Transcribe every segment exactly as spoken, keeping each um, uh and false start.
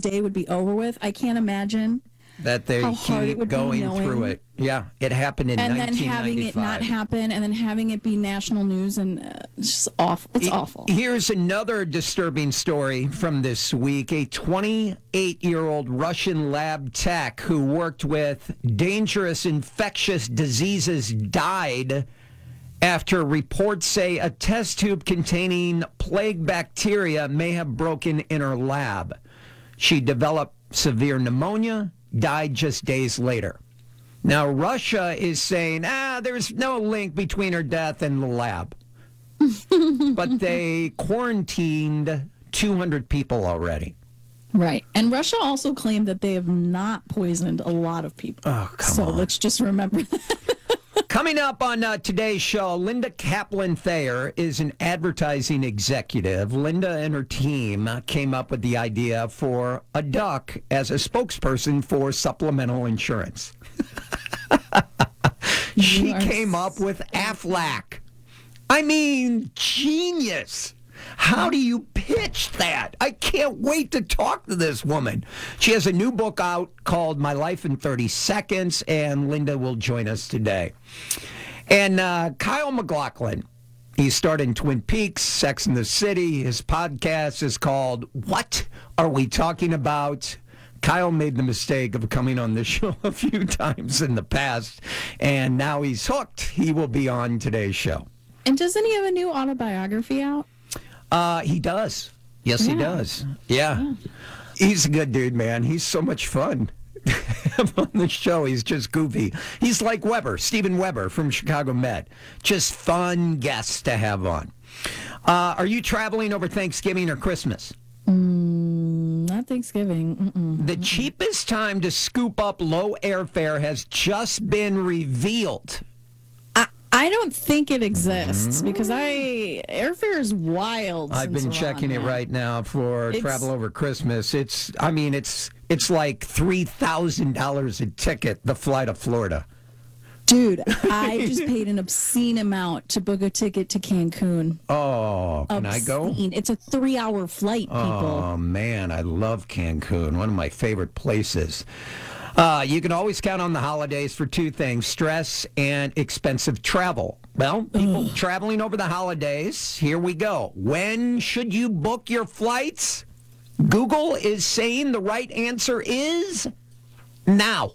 day would be over with. I can't imagine that they how hard it keep would going be knowing, through it. Yeah, it happened in and then nineteen ninety-five. having it not happen, and then having it be national news, and uh, it's just awful. It's It- awful. Here's another disturbing story from this week. A twenty-eight-year-old Russian lab tech who worked with dangerous infectious diseases died after reports say a test tube containing plague bacteria may have broken in her lab. She developed severe pneumonia, died just days later. Now, Russia is saying, ah, there's no link between her death and the lab. But they quarantined two hundred people already. Right. And Russia also claimed that they have not poisoned a lot of people. Oh, come so on. let's just remember that. Coming up on uh, today's show, Linda Kaplan-Thayer is an advertising executive. Linda and her team uh, came up with the idea for a duck as a spokesperson for supplemental insurance. She are came up with Aflac. I mean, genius. How do you pitch that? I can't wait to talk to this woman. She has a new book out called My Life in thirty seconds, and Linda will join us today. And uh, Kyle MacLachlan, he starred in Twin Peaks, Sex and the City. His podcast is called What Are We Talking About? Kyle made the mistake of coming on this show a few times in the past, and now he's hooked. He will be on today's show. And doesn't he have a new autobiography out? Uh, he does. Yes, Yeah. he does. Yeah. yeah. He's a good dude, man. He's so much fun. On the show, he's just goofy. He's like Weber, Steven Weber from Chicago Med. Just fun guests to have on. Uh, are you traveling over Thanksgiving or Christmas? Mm, not Thanksgiving. Mm-mm. The cheapest time to scoop up low airfare has just been revealed. I don't think it exists because I airfare is wild. I've since been we're checking on it that. right now for It's- travel over Christmas. It's, I mean, it's it's like three thousand dollars a ticket, the flight to Florida. Dude, I just paid an obscene amount to book a ticket to Cancun. Oh, can I go? Obscene. It's a three-hour flight, people. Oh, man, I love Cancun, one of my favorite places. Uh, you can always count on the holidays for two things, stress and expensive travel. Well, people traveling over the holidays, here we go. When should you book your flights? Google is saying the right answer is now.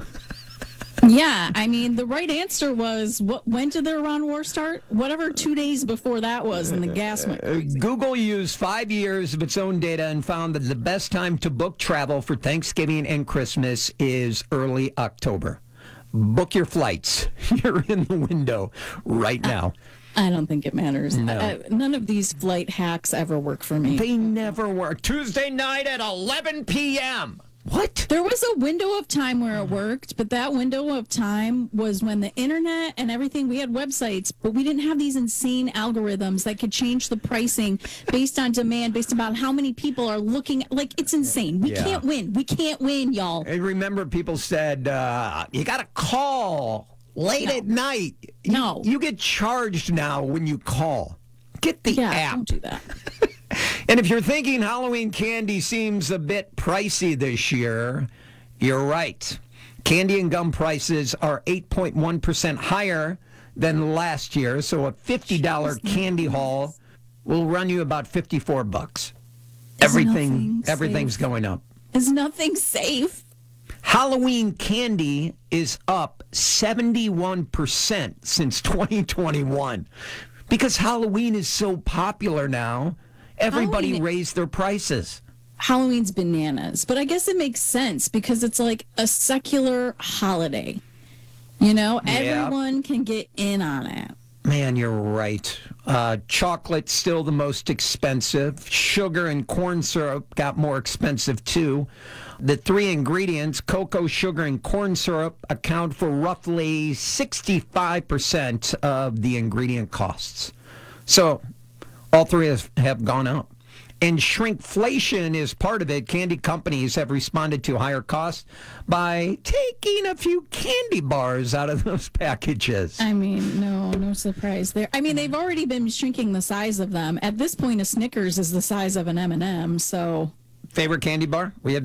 Yeah, I mean, the right answer was, what? When did the Iran war start? Whatever two days before that was, and the gas went crazy. Google used five years of its own data and found that the best time to book travel for Thanksgiving and Christmas is early October. Book your flights. You're in the window right now. I don't think it matters. No. Uh, none of these flight hacks ever work for me. They never work. Tuesday night at eleven p.m. What? There was a window of time where it worked, but that window of time was when the internet and everything, we had websites, but we didn't have these insane algorithms that could change the pricing based on demand, based about how many people are looking. Like, it's insane. We Yeah. can't win. We can't win, y'all. I remember people said, uh, you got to call late No. at night. You- No. You get charged now when you call. Get the Yeah, app. don't do that. And if you're thinking Halloween candy seems a bit pricey this year, you're right. Candy and gum prices are eight point one percent higher than last year, so a fifty dollars candy haul will run you about fifty-four bucks. Everything nothing everything's safe. going up. Is nothing safe? Halloween candy is up seventy-one percent since twenty twenty-one. Because Halloween is so popular now, everybody Halloween- raised their prices. Halloween's bananas, but I guess it makes sense because it's like a secular holiday. You know, Yeah. everyone can get in on it. Man, you're right. Uh, chocolate's still the most expensive. Sugar and corn syrup got more expensive, too. The three ingredients, cocoa, sugar, and corn syrup, account for roughly sixty-five percent of the ingredient costs. So all three have, have gone up. And shrinkflation is part of it. Candy companies have responded to higher costs by taking a few candy bars out of those packages. I mean, no, no surprise there. I mean, they've already been shrinking the size of them. At this point, a Snickers is the size of an M and M, so Favorite candy bar? We have